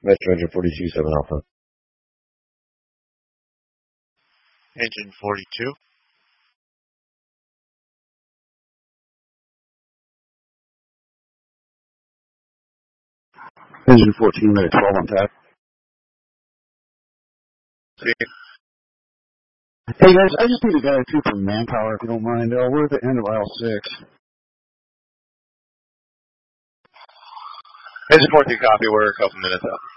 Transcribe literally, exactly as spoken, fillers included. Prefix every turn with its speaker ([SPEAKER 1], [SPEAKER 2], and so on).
[SPEAKER 1] Metro Engine forty-two, seven Alpha.
[SPEAKER 2] Engine forty-two.
[SPEAKER 3] Engine fourteen, Medic twelve on tap.
[SPEAKER 2] See.
[SPEAKER 3] Hey guys, I just need a guy or two from Manpower if you don't mind. Uh, we're at the end of aisle six.
[SPEAKER 2] Engine fourteen copy, we're a couple minutes out.